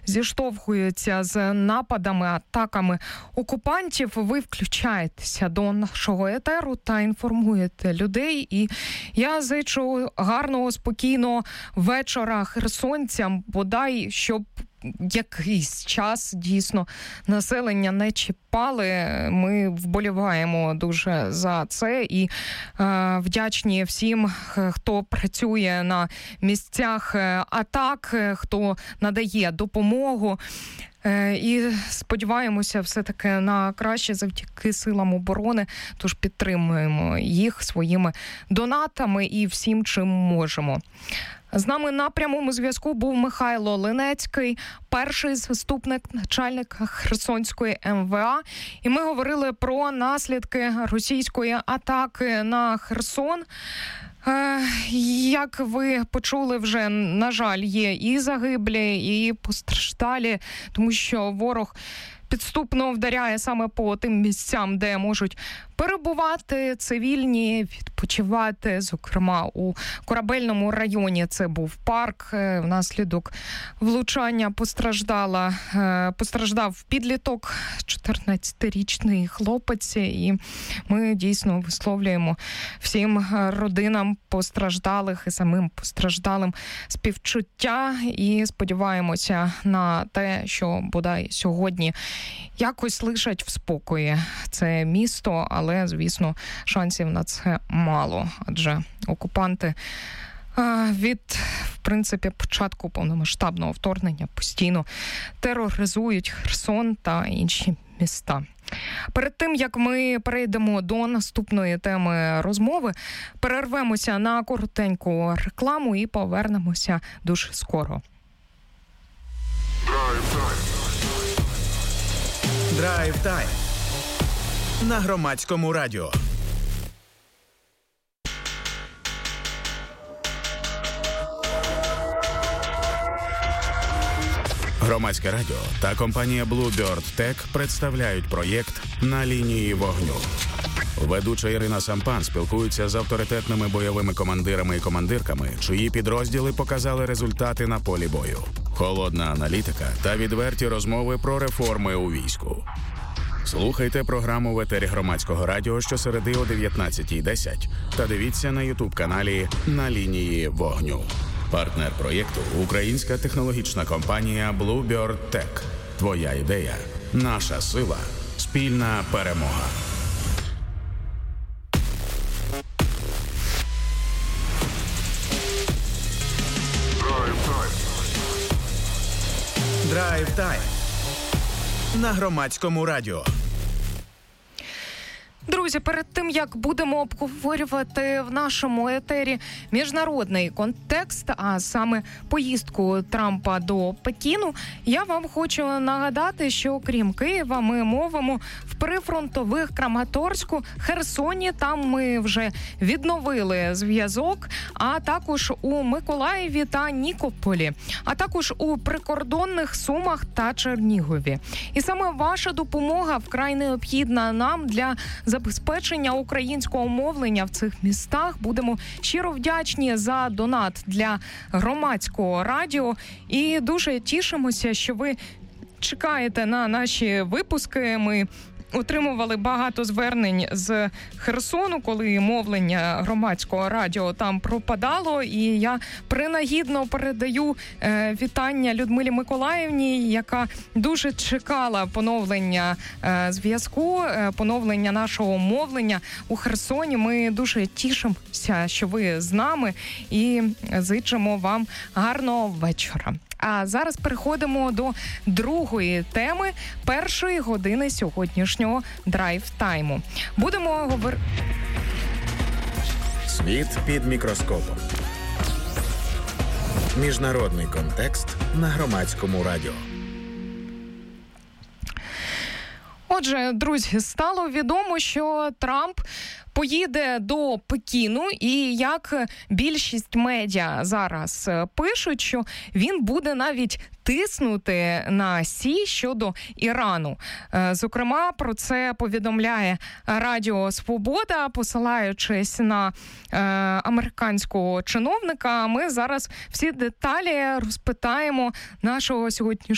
зіштовхуються з нападами, атаками окупантів, ви включаєтеся до нашого етеру та інформуєте людей. І я зичу гарного, спокійного вечора херсонцям, бодай, щоб якийсь час дійсно населення не чіпали. Ми вболіваємо дуже за це і вдячні всім, хто працює на місцях атак, хто надає допомогу. І сподіваємося все-таки на краще завдяки силам оборони, тож підтримуємо їх своїми донатами і всім, чим можемо. З нами на прямому зв'язку був Михайло Линецький, перший заступник начальника Херсонської МВА. І ми говорили про наслідки російської атаки на Херсон. Як ви почули вже, на жаль, є і загиблі, і постраждалі, тому що ворог підступно вдаряє саме по тим місцям, де можуть перебувати цивільні, відпочивати. Зокрема, у Корабельному районі це був парк. Внаслідок влучання постраждав підліток, 14-річний хлопець. І ми дійсно висловлюємо всім родинам постраждалих і самим постраждалим співчуття. І сподіваємося на те, що бодай сьогодні якось лишать в спокої це місто, але, звісно, шансів на це мало, адже окупанти від, в принципі, початку повномасштабного вторгнення постійно тероризують Херсон та інші міста. Перед тим, як ми перейдемо до наступної теми розмови, перервемося на коротеньку рекламу і повернемося дуже скоро. Драйв-тайм на Громадському радіо. Громадське радіо та компанія Bluebird Tech представляють проєкт «На лінії вогню». Ведуча Ірина Сампан спілкується з авторитетними бойовими командирами і командирками, чиї підрозділи показали результати на полі бою. Холодна аналітика та відверті розмови про реформи у війську. Слухайте програму в етері Громадського радіо щосереди о 19:10 та дивіться на YouTube-каналі «На лінії вогню». Партнер проєкту – українська технологічна компанія Bluebird Tech. Твоя ідея – наша сила, спільна перемога. Драйв-тайм на Громадському радіо. Друзі, перед тим, як будемо обговорювати в нашому етері міжнародний контекст, а саме поїздку Трампа до Пекіну, я вам хочу нагадати, що крім Києва ми мовимо в прифронтових Краматорську, Херсоні, там ми вже відновили зв'язок, а також у Миколаєві та Нікополі, а також у прикордонних Сумах та Чернігові. І саме ваша допомога вкрай необхідна нам для забезпечення українського мовлення в цих містах. Будемо щиро вдячні за донат для Громадського радіо і дуже тішимося, що ви чекаєте на наші випуски. Ми отримували багато звернень з Херсону, коли мовлення Громадського радіо там пропадало. І я принагідно передаю вітання Людмилі Миколаївні, яка дуже чекала поновлення зв'язку, поновлення нашого мовлення у Херсоні. Ми дуже тішимося, що ви з нами, і зичимо вам гарного вечора. А зараз переходимо до другої теми першої години сьогоднішнього драйв-тайму. Будемо говорити... Світ під мікроскопом. Міжнародний контекст на Громадському радіо. Отже, друзі, стало відомо, що Трамп поїде до Пекіну, і як більшість медіа зараз пишуть, що він буде навіть тиснути на Сі щодо Ірану. Зокрема, про це повідомляє Радіо Свобода, посилаючись на американського чиновника. Ми зараз всі деталі розпитаємо нашого сьогоднішнього